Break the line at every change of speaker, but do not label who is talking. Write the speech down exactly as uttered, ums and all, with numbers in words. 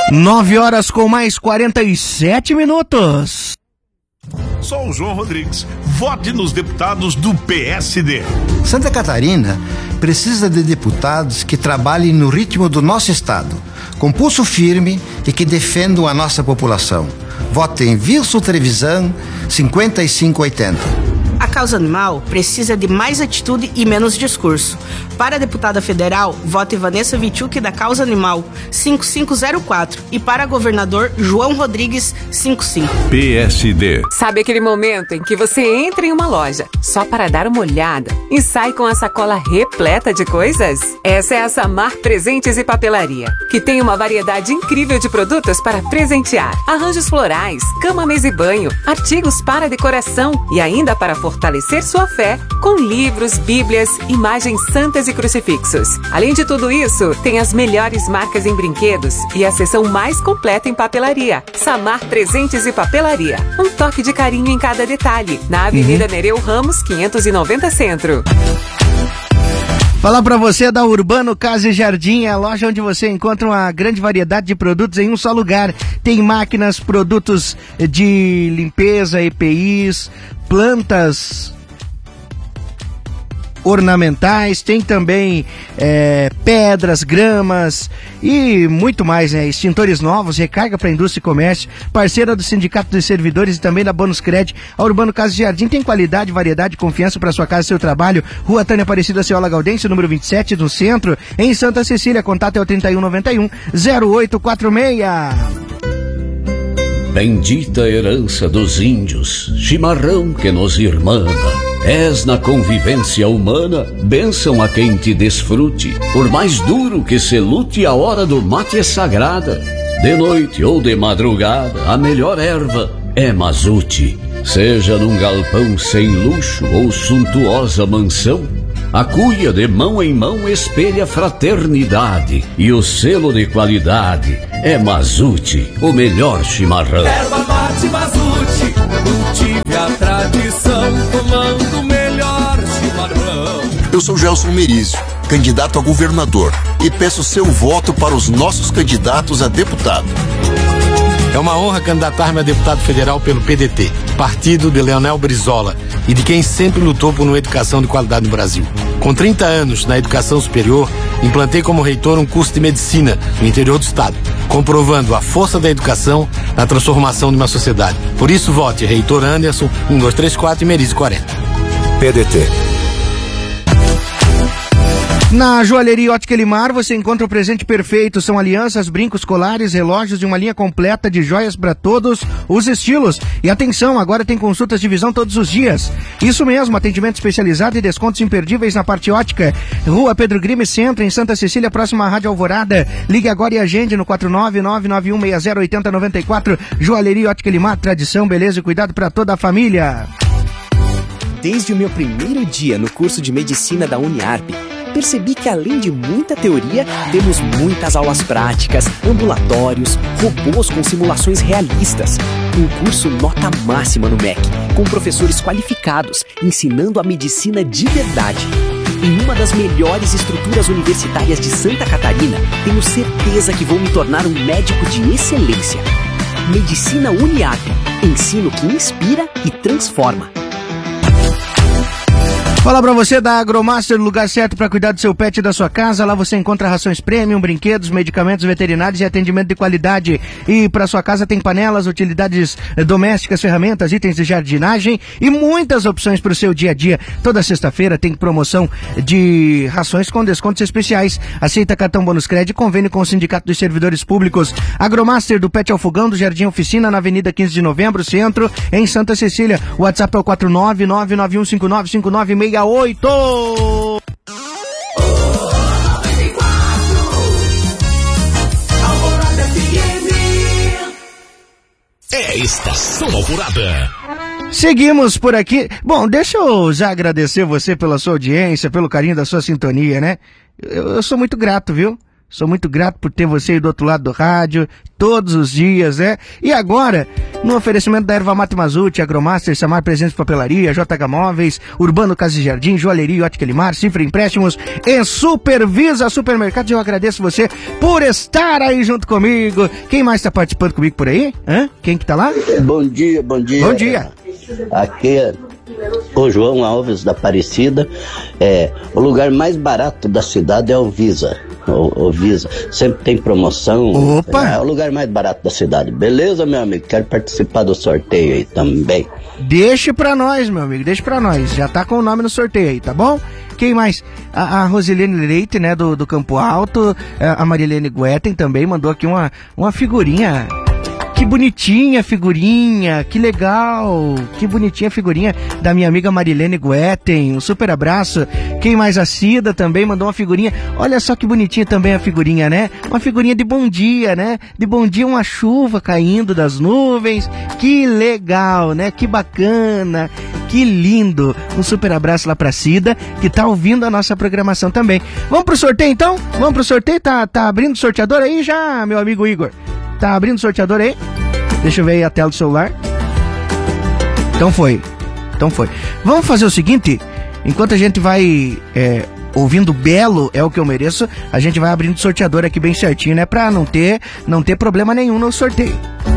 Nove horas com mais quarenta e sete minutos.
Sou o João Rodrigues. Vote nos deputados do P S D.
Santa Catarina precisa de deputados que trabalhem no ritmo do nosso estado, com pulso firme e que defendam a nossa população. Vote em Wilson Trevisan, cinquenta e cinco oitenta.
A causa animal precisa de mais atitude e menos discurso. Para a deputada federal, vote Vanessa Vichuk da Causa Animal, cinco cinco zero quatro. E para governador, João Rodrigues, cinquenta e cinco.
P S D.
Sabe aquele momento em que você entra em uma loja só para dar uma olhada e sai com a sacola repleta de coisas? Essa é a Samar Presentes e Papelaria, que tem uma variedade incrível de produtos para presentear. Arranjos florais, cama, mesa e banho, artigos para decoração e ainda para fortalecer sua fé com livros, bíblias, imagens santas e crucifixos. Além de tudo isso, tem as melhores marcas em brinquedos e a seção mais completa em papelaria. Samar Presentes e Papelaria. Um toque de carinho em cada detalhe. Na Avenida uhum. Nereu Ramos, quinhentos e noventa Centro.
Falar pra você da Urbano Casa e Jardim, é a loja onde você encontra uma grande variedade de produtos em um só lugar. Tem máquinas, produtos de limpeza, E P Is, plantas ornamentais, tem também é, pedras, gramas e muito mais, né? Extintores novos, recarga para indústria e comércio, parceira do Sindicato dos Servidores e também da Bônus Cred. A Urbano Casa e Jardim tem qualidade, variedade e confiança para sua casa e seu trabalho. Rua Tânia Aparecida Ceola Gaudêncio, número vinte e sete, no centro, em Santa Cecília. Contato é o trinta e um noventa e um, zero oito quatro seis.
Bendita herança dos índios, chimarrão que nos irmana. És na convivência humana, bênção a quem te desfrute. Por mais duro que se lute, a hora do mate é sagrada. De noite ou de madrugada, a melhor erva é mazute. Seja num galpão sem luxo ou suntuosa mansão, a cuia de mão em mão espelha fraternidade. E o selo de qualidade é Mazute, o melhor chimarrão.
Erva mate Mazute, cultive a tradição, tomando o melhor chimarrão.
Eu sou Gelson Merizio, candidato a governador, e peço seu voto para os nossos candidatos a deputado.
É uma honra candidatar-me a deputado federal pelo P D T, partido de Leonel Brizola e de quem sempre lutou por uma educação de qualidade no Brasil. Com trinta anos na educação superior, implantei como reitor um curso de medicina no interior do estado, comprovando a força da educação na transformação de uma sociedade. Por isso, vote reitor Anderson, um dois três quatro e Merizio quarenta.
P D T.
Na Joalheria Ótica Elimar você encontra o presente perfeito. São alianças, brincos, colares, relógios e uma linha completa de joias para todos os estilos. E atenção, agora tem consultas de visão todos os dias. Isso mesmo, atendimento especializado e descontos imperdíveis na parte ótica. Rua Pedro Grime Centro, em Santa Cecília, próxima à Rádio Alvorada. Ligue agora e agende no quatro nove nove nove um seis zero oito zero nove quatro. Joalheria Ótica Elimar, tradição, beleza e cuidado para toda a família.
Desde o meu primeiro dia no curso de medicina da Uniarp, percebi que além de muita teoria, temos muitas aulas práticas, ambulatórios, robôs com simulações realistas. Um curso nota máxima no M E C, com professores qualificados, ensinando a medicina de verdade. Em uma das melhores estruturas universitárias de Santa Catarina, tenho certeza que vou me tornar um médico de excelência. Medicina Uniarp, ensino que inspira e transforma.
Fala pra você da Agromaster, lugar certo para cuidar do seu pet e da sua casa. Lá você encontra rações premium, brinquedos, medicamentos veterinários e atendimento de qualidade. E para sua casa tem panelas, utilidades domésticas, ferramentas, itens de jardinagem e muitas opções para o seu dia a dia. Toda sexta-feira tem promoção de rações com descontos especiais. Aceita cartão Bônus Cred, convênio com o Sindicato dos Servidores Públicos. Agromaster, do Pet ao Fogão, do Jardim Oficina, na Avenida quinze de Novembro, Centro, em Santa Cecília. O WhatsApp é o quatro nove nove nove um cinco nove cinco nove seis oito.
É Estação Alvorada.
Seguimos por aqui. Bom, deixa eu já agradecer você pela sua audiência, pelo carinho da sua sintonia, né? Eu, eu sou muito grato, viu? Sou muito grato por ter você aí do outro lado do rádio, todos os dias, né? E agora, no oferecimento da Erva Mate Mazuti, Agromaster, Samar Presentes Papelaria, J H Móveis, Urbano Casa e Jardim, Joalheria Ótica Limar, Cifra Empréstimos e Supervisa Supermercados. Eu agradeço você por estar aí junto comigo. Quem mais está participando comigo por aí? Hã? Quem que tá lá?
Bom dia, bom dia.
Bom dia.
Aqui é o João Alves da Aparecida. É, o lugar mais barato da cidade é o Visa. O, o Visa. Sempre tem promoção.
Opa!
É o lugar mais barato da cidade. Beleza, meu amigo? Quero participar do sorteio aí também.
Deixe pra nós, meu amigo. Deixe pra nós. Já tá com o nome no sorteio aí, tá bom? Quem mais? A, a Rosilene Leite, né, do, do Campo Alto. A Marilene Guetem também mandou aqui uma, uma figurinha. Que bonitinha a figurinha, que legal, que bonitinha a figurinha da minha amiga Marilene Guetem, um super abraço. Quem mais? A Cida também mandou uma figurinha, olha só que bonitinha também a figurinha, né? Uma figurinha de bom dia, né? De bom dia, uma chuva caindo das nuvens, que legal, né? Que bacana, que lindo. Um super abraço lá pra Cida, que tá ouvindo a nossa programação também. Vamos pro sorteio então? Vamos pro sorteio? Tá, tá abrindo o sorteador aí já, meu amigo Igor? Tá abrindo o sorteador aí? Deixa eu ver aí a tela do celular. Então foi. Então foi. Vamos fazer o seguinte. Enquanto a gente vai é, ouvindo Belo, é o que eu mereço, a gente vai abrindo o sorteador aqui bem certinho, né? Pra não ter, não ter problema nenhum no sorteio.